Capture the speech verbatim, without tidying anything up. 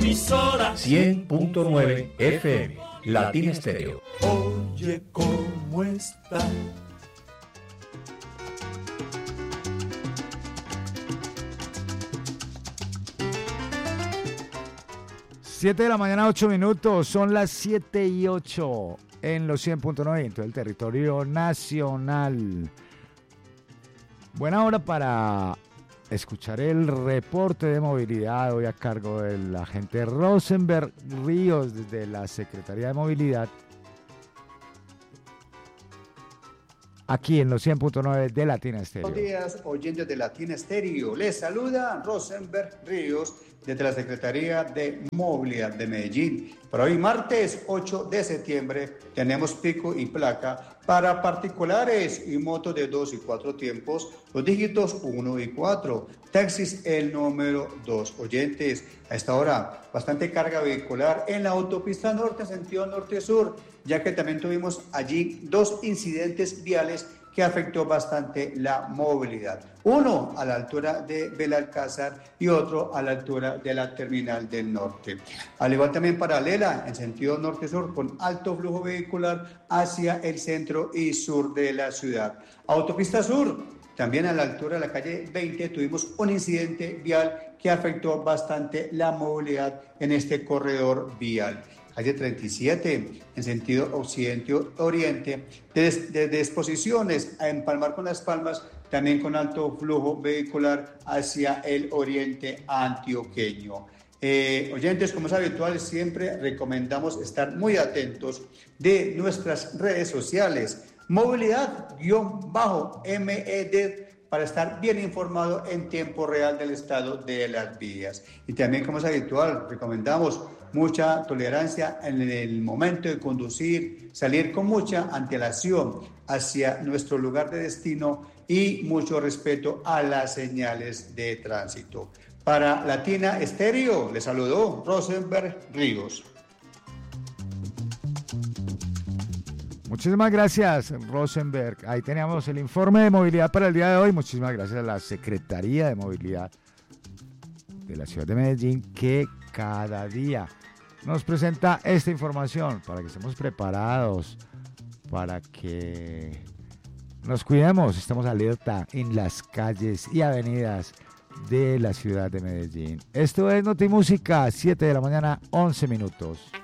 emisora cien punto nueve F M, Latina Estéreo. Oye, ¿cómo está? siete de la mañana, ocho minutos, son las siete y ocho en los cien punto nueve en todo el territorio nacional. Buena hora para escuchar el reporte de movilidad hoy a cargo del agente Rosenberg Ríos desde la Secretaría de Movilidad, aquí en los cien punto nueve de Latina Estéreo. Buenos días, oyentes de Latina Estéreo. Les saluda Rosenberg Ríos desde la Secretaría de Movilidad de Medellín. Para hoy, martes ocho de septiembre, tenemos pico y placa para particulares y motos de dos y cuatro tiempos, los dígitos uno y cuatro. Taxis, el número dos. Oyentes, a esta hora, bastante carga vehicular en la autopista norte, sentido norte-sur, ya que también tuvimos allí dos incidentes viales que afectó bastante la movilidad. Uno a la altura de Belalcázar y otro a la altura de la Terminal del Norte. Al igual también paralela en sentido norte-sur con alto flujo vehicular hacia el centro y sur de la ciudad. Autopista Sur, también a la altura de la calle veinte tuvimos un incidente vial que afectó bastante la movilidad en este corredor vial. Calle treinta y siete, en sentido occidente-oriente, desde de exposiciones a Empalmar con Las Palmas, también con alto flujo vehicular hacia el oriente antioqueño. Eh, oyentes, como es habitual, siempre recomendamos estar muy atentos de nuestras redes sociales, movilidad-M E D, para estar bien informado en tiempo real del estado de las vías. Y también, como es habitual, recomendamos mucha tolerancia en el momento de conducir, salir con mucha antelación hacia nuestro lugar de destino y mucho respeto a las señales de tránsito. Para Latina Estéreo, les saludó Rosenberg Ríos. Muchísimas gracias, Rosenberg. Ahí teníamos el informe de movilidad para el día de hoy. Muchísimas gracias a la Secretaría de Movilidad de la ciudad de Medellín, que cada día nos presenta esta información para que estemos preparados, para que nos cuidemos, estemos alerta en las calles y avenidas de la ciudad de Medellín. Esto es Notimúsica, siete de la mañana, once minutos.